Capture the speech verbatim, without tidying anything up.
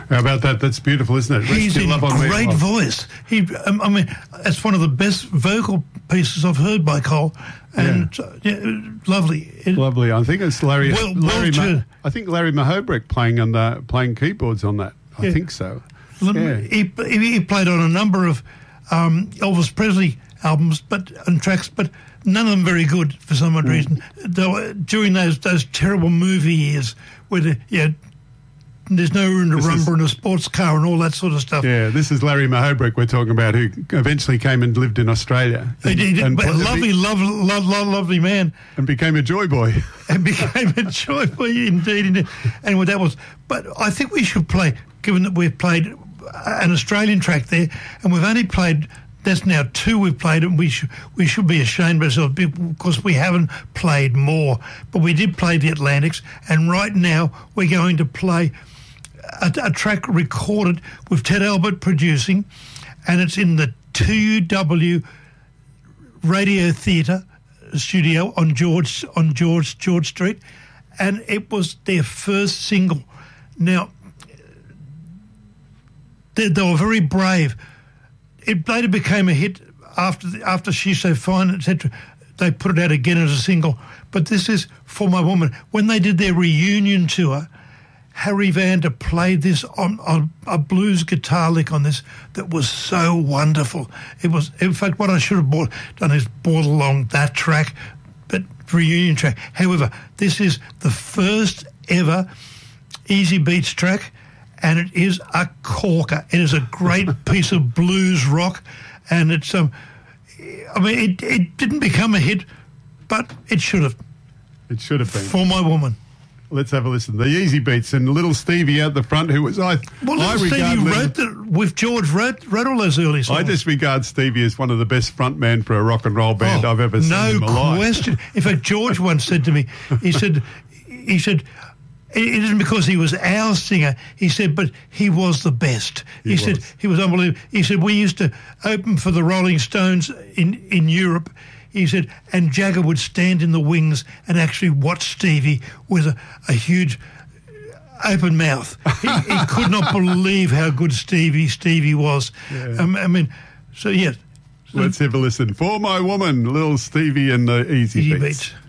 How about that? That's beautiful, isn't it? He's in great voice. He, um, I mean, it's one of the best vocal pieces I've heard by Cole, and yeah. Uh, yeah, lovely. It, lovely. I think it's Larry. Well, Larry well Ma- I think Larry Mahobrick playing on the playing keyboards on that. I yeah. think so. Yeah. He, he played on a number of um, Elvis Presley albums, but and tracks, but none of them very good for some odd mm. reason. Though, during those those terrible movie years where the, yeah. There's no room to this rumble is, in a sports car and all that sort of stuff. Yeah, this is Larry Mahobrick we're talking about, who eventually came and lived in Australia. And, he did, and, and lovely, lovely, lovely, lovely man. And became a joy boy. And became a joy boy, indeed, indeed. And what that was. But I think we should play, given that we've played an Australian track there, and we've only played, that's now two we've played, and we should we should be ashamed of ourselves because we haven't played more. But we did play the Atlantics, and right now we're going to play A, a track recorded with Ted Albert producing, and it's in the two U W Radio Theatre studio on George on George George Street, and it was their first single. Now, they, they were very brave. It later became a hit after the, after She's So Fine, et cetera. They put it out again as a single, but this is For My Woman. When they did their reunion tour, Harry Vander played this on, on a blues guitar lick on this that was so wonderful. It was, in fact, what I should have bought, done is bought along that track, but reunion track. However, this is the first ever Easy Beats track, and it is a corker. It is a great piece of blues rock, and it's um, I mean, it it didn't become a hit, but it should have. It should have been. For My Woman. Let's have a listen. The Easy Beats and little Stevie out the front, who was I. Well, little I Stevie wrote the, with George wrote, wrote all those early songs. I just regard Stevie as one of the best frontmen for a rock and roll band oh, I've ever seen no in my life. No question. In fact, George once said to me, he said, he said, it isn't because he was our singer. He said, but he was the best. He, he said he was unbelievable. He said we used to open for the Rolling Stones in in Europe. He said, and Jagger would stand in the wings and actually watch Stevie with a, a huge open mouth. He, he could not believe how good Stevie Stevie was. Yeah. Um, I mean, so, yeah. Let's have a listen. For My Woman, little Stevie and the Easy, Easy Beats. Beats.